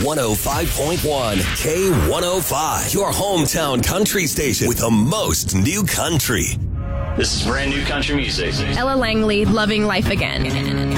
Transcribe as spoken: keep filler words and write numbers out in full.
one oh five point one. K one oh five, your hometown country station with the most new country. This is brand new country music. Ella Langley, Loving Life Again.